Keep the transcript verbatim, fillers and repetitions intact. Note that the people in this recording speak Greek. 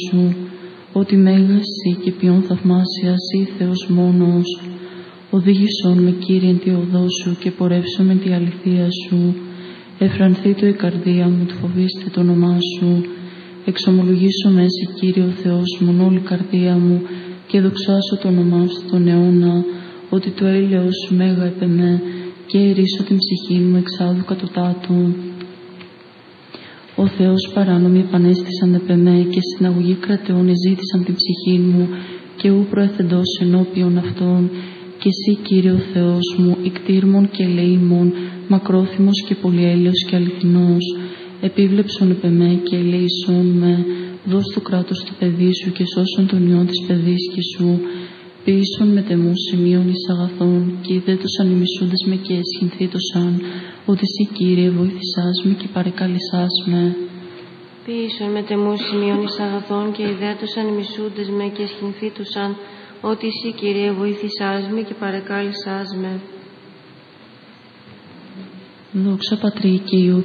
σου, ότι μέγας εσύ και ποιον θαυμάσια εσύ Θεός μόνος. Οδήγησον με, Κύριε, εν τη οδό σου και πορεύσον με τη αληθεία σου. Εφρανθεί το η καρδία μου, του φοβήστε το όνομά σου. Εξομολογήσω με εσύ, Κύριε ο Θεός μου, όλη η καρδία μου και δοξάσω το όνομά σου τον αιώνα, ότι το έλεος σου μέγα επ' εμέ και ερίσω την ψυχή μου εξάδου κατωτάτου. Ο Θεός παράνομοι επανέστησαν επ' εμέ και συναγωγή κρατεών εζήτησαν την ψυχή μου και ου προεθεντός ενώπιον αυτών. Και εσύ, Κύριε ο Θεός μου, ικτήρμον και ελεήμον, μακρόθυμος και πολυέλεος και αληθινός, επίβλεψον επ' εμέ και ελεήσον με, δώσ' το κράτος του παιδί σου και σώσον τον ιόν της παιδίσκης σου, ποιήσον με τεμούς σημείων εις αγαθών, και ιδέτωσαν οι μισούντες με και εσχυνθήτωσαν, ότι εσύ, Κύριε, βοήθησάς με και παρεκάλησάς με. Ποιήσον με τεμούς σημείων εις αγαθών, και ιδέτωσαν οι μισούντες με και εσχυνθήτωσαν, ότι εσύ, Κύριε, βοήθησάς με και παρεκάλησάς με. Δόξα Πατρί και Υιού